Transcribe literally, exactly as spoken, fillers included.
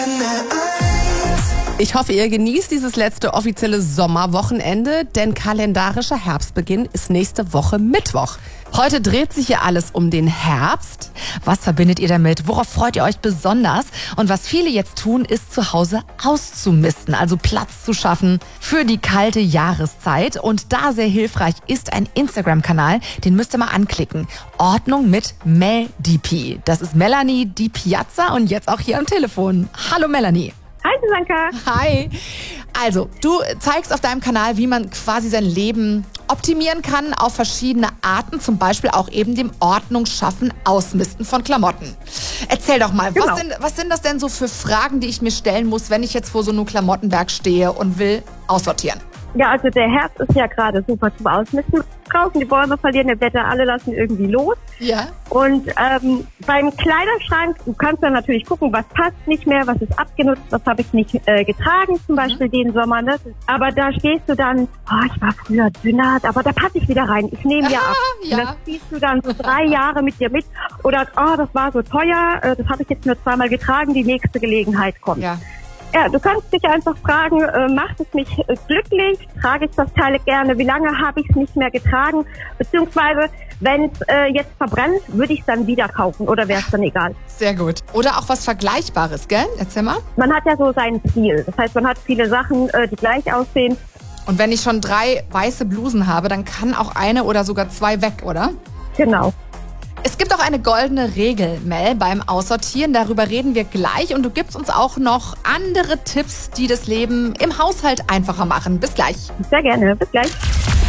Ich hoffe, ihr genießt dieses letzte offizielle Sommerwochenende, denn kalendarischer Herbstbeginn ist nächste Woche Mittwoch. Heute dreht sich hier alles um den Herbst. Was verbindet ihr damit? Worauf freut ihr euch besonders? Und was viele jetzt tun, ist zu Hause auszumisten, also Platz zu schaffen für die kalte Jahreszeit. Und da sehr hilfreich ist ein Instagram-Kanal, den müsst ihr mal anklicken. Ordnung mit Mel D P. Das ist Melanie Di Piazza und jetzt auch hier am Telefon. Hallo Melanie. Hi Susanka. Hi. Also, du zeigst auf deinem Kanal, wie man quasi sein Leben optimieren kann auf verschiedene Arten, zum Beispiel auch eben dem Ordnung schaffen, Ausmisten von Klamotten. Erzähl doch mal, Genau. was, sind, was sind das denn so für Fragen, die ich mir stellen muss, wenn ich jetzt vor so einem Klamottenberg stehe und will aussortieren? Ja, also der Herbst ist ja gerade super zum Ausmisten. Draußen die Bäume verlieren ihr Blätter, alle lassen irgendwie los. Ja. Und ähm, beim Kleiderschrank, du kannst dann natürlich gucken, was passt nicht mehr, was ist abgenutzt, was habe ich nicht äh, getragen, zum Beispiel mhm. den Sommer. Ne? Aber da stehst du dann, oh, ich war früher dünner, aber da passe ich wieder rein. Ich nehme ja ab. Ja. Und das ziehst du dann so drei Jahre mit dir mit. Oder, oh, das war so teuer, äh, das habe ich jetzt nur zweimal getragen, die nächste Gelegenheit kommt. Ja. Ja, du kannst dich einfach fragen, äh, macht es mich äh, glücklich? Trage ich das Teil gerne? Wie lange habe ich es nicht mehr getragen? Beziehungsweise, wenn es äh, jetzt verbrennt, würde ich es dann wieder kaufen oder wäre es dann egal? Sehr gut. Oder auch was Vergleichbares, gell? Erzähl mal. Man hat ja so seinen Stil. Das heißt, man hat viele Sachen, äh, die gleich aussehen. Und wenn ich schon drei weiße Blusen habe, dann kann auch eine oder sogar zwei weg, oder? Genau. Es gibt auch eine goldene Regel, Mel, beim Aussortieren. Darüber reden wir gleich. Und du gibst uns auch noch andere Tipps, die das Leben im Haushalt einfacher machen. Bis gleich. Sehr gerne. Bis gleich.